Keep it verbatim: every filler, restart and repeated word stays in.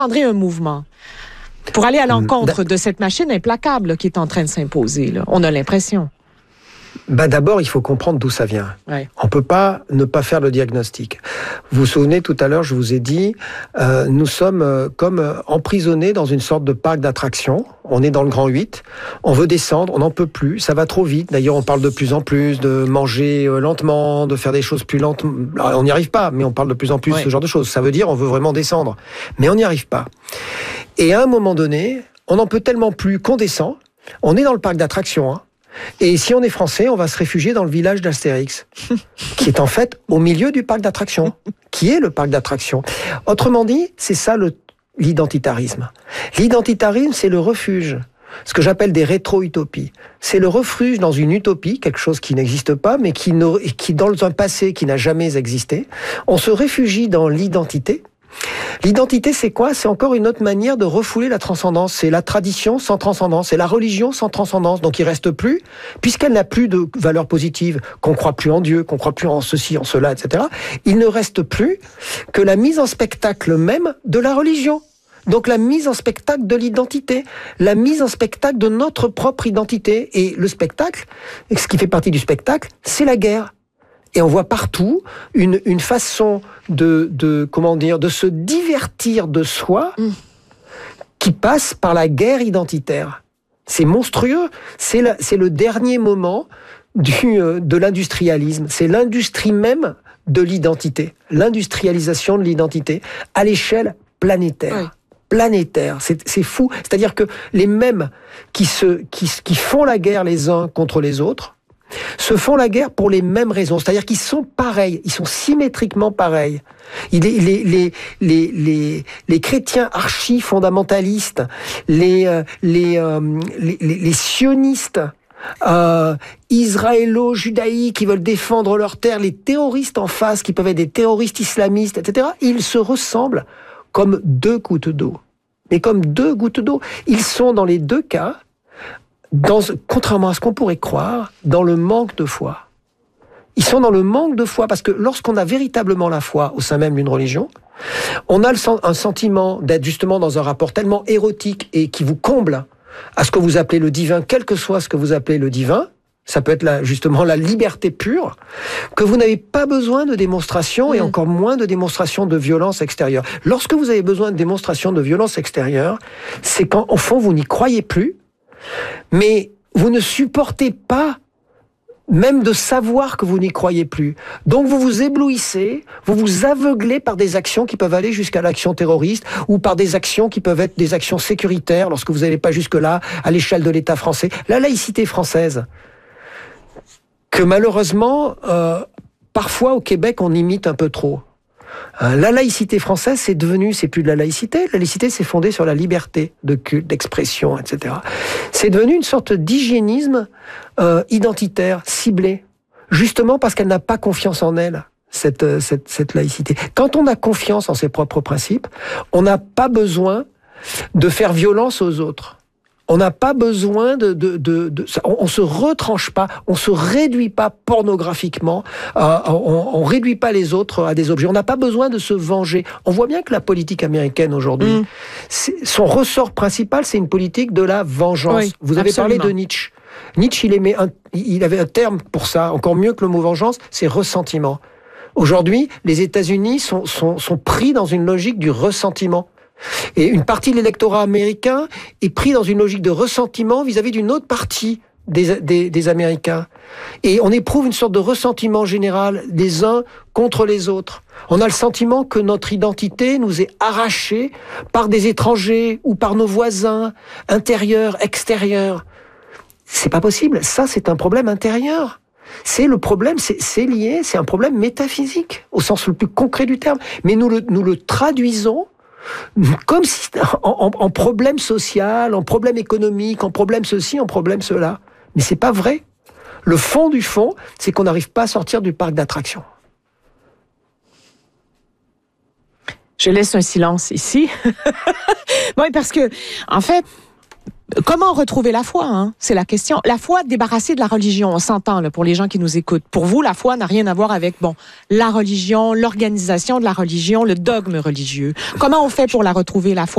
prendrez un mouvement pour aller à l'encontre de cette machine implacable qui est en train de s'imposer, là. On a l'impression. Ben d'abord, il faut comprendre d'où ça vient. Ouais. On ne peut pas ne pas faire le diagnostic. Vous vous souvenez, tout à l'heure, je vous ai dit, euh, nous sommes euh, comme euh, emprisonnés dans une sorte de parc d'attractions. On est dans le Grand huit, on veut descendre, on n'en peut plus, ça va trop vite. D'ailleurs, on parle de plus en plus de manger euh, lentement, de faire des choses plus lentement. Alors, on n'y arrive pas, mais on parle de plus en plus ouais. de ce genre de choses. Ça veut dire on veut vraiment descendre. Mais on n'y arrive pas. Et à un moment donné, on n'en peut tellement plus qu'on descend. On est dans le parc d'attractions, hein. Et si on est français, on va se réfugier dans le village d'Astérix, qui est en fait au milieu du parc d'attractions, qui est le parc d'attractions. Autrement dit, c'est ça le, l'identitarisme. L'identitarisme, c'est le refuge, ce que j'appelle des rétro-utopies. C'est le refuge dans une utopie, quelque chose qui n'existe pas, mais qui, ne, qui dans un passé qui n'a jamais existé. On se réfugie dans l'identité. L'identité, c'est quoi? C'est encore une autre manière de refouler la transcendance. C'est la tradition sans transcendance. C'est la religion sans transcendance. Donc il reste plus, puisqu'elle n'a plus de valeur positive, qu'on croit plus en Dieu, qu'on croit plus en ceci, en cela, et cetera. Il ne reste plus que la mise en spectacle même de la religion. Donc la mise en spectacle de l'identité, la mise en spectacle de notre propre identité. Et le spectacle, ce qui fait partie du spectacle, c'est la guerre. Et on voit partout une, une façon de, de, comment dire, de se divertir de soi mmh. qui passe par la guerre identitaire. C'est monstrueux. C'est le, c'est le dernier moment du, euh, de l'industrialisme. C'est l'industrie même de l'identité. L'industrialisation de l'identité à l'échelle planétaire. Oui. Planétaire. C'est, c'est fou. C'est-à-dire que les mêmes qui, se, qui, qui font la guerre les uns contre les autres se font la guerre pour les mêmes raisons, c'est-à-dire qu'ils sont pareils, ils sont symétriquement pareils. Les, les, les, les, les, les chrétiens archi-fondamentalistes, les, euh, les, euh, les, les, les sionistes, euh, israélo-judaïques qui veulent défendre leur terre, les terroristes en face qui peuvent être des terroristes islamistes, et cetera, ils se ressemblent comme deux gouttes d'eau. Mais comme deux gouttes d'eau. Ils sont dans les deux cas Dans, contrairement à ce qu'on pourrait croire, dans le manque de foi. Ils sont dans le manque de foi, parce que lorsqu'on a véritablement la foi au sein même d'une religion, on a le, un sentiment d'être justement dans un rapport tellement érotique et qui vous comble à ce que vous appelez le divin, quel que soit ce que vous appelez le divin, ça peut être la, justement la liberté pure, que vous n'avez pas besoin de démonstration, mmh. et encore moins de démonstration de violence extérieure. Lorsque vous avez besoin de démonstration de violence extérieure, c'est quand, au fond, vous n'y croyez plus, mais vous ne supportez pas même de savoir que vous n'y croyez plus. Donc vous vous éblouissez, vous vous aveuglez par des actions qui peuvent aller jusqu'à l'action terroriste ou par des actions qui peuvent être des actions sécuritaires lorsque vous n'allez pas jusque-là à l'échelle de l'État français. La laïcité française, que malheureusement, euh, parfois au Québec, on imite un peu trop. La laïcité française, c'est devenu, c'est plus de la laïcité. La laïcité, c'est fondé sur la liberté de culte, d'expression, et cetera. C'est devenu une sorte d'hygiénisme euh, identitaire, ciblé, justement parce qu'elle n'a pas confiance en elle, cette, cette, cette laïcité. Quand on a confiance en ses propres principes, on n'a pas besoin de faire violence aux autres. On n'a pas besoin de, de, de, de on, on se retranche pas, on se réduit pas pornographiquement, euh, on, on réduit pas les autres à des objets. On n'a pas besoin de se venger. On voit bien que la politique américaine aujourd'hui, mmh. son ressort principal, c'est une politique de la vengeance. Oui, vous avez absolument. Parlé de Nietzsche. Nietzsche, il aimait un, il avait un terme pour ça, encore mieux que le mot vengeance, c'est ressentiment. Aujourd'hui, les États-Unis sont, sont, sont pris dans une logique du ressentiment. Et une partie de l'électorat américain est pris dans une logique de ressentiment vis-à-vis d'une autre partie des, des, des Américains. Et on éprouve une sorte de ressentiment général des uns contre les autres. On a le sentiment que notre identité nous est arrachée par des étrangers ou par nos voisins, intérieurs, extérieurs. C'est pas possible. Ça, c'est un problème intérieur. C'est le problème, c'est, c'est lié, c'est un problème métaphysique, au sens le plus concret du terme. Mais nous le, nous le traduisons comme si en, en, en problème social, en problème économique, en problème ceci, en problème cela. Mais c'est pas vrai. Le fond du fond, c'est qu'on n'arrive pas à sortir du parc d'attractions. Je laisse un silence ici. Oui, parce que, en fait, comment retrouver la foi, hein? C'est la question. La foi débarrassée de la religion, on s'entend là, pour les gens qui nous écoutent. Pour vous, la foi n'a rien à voir avec bon la religion, l'organisation de la religion, le dogme religieux. Comment on fait pour la retrouver, la foi?